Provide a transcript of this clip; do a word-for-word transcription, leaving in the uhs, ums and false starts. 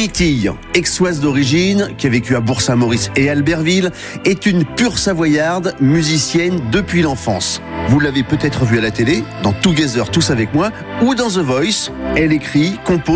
Domitille, aixoise d'origine, qui a vécu à Bourg-Saint-Maurice et Albertville, est une pure savoyarde, musicienne depuis l'enfance. Vous l'avez peut-être vue à la télé, dans Together, Tous avec moi, ou dans The Voice. Elle écrit, compose,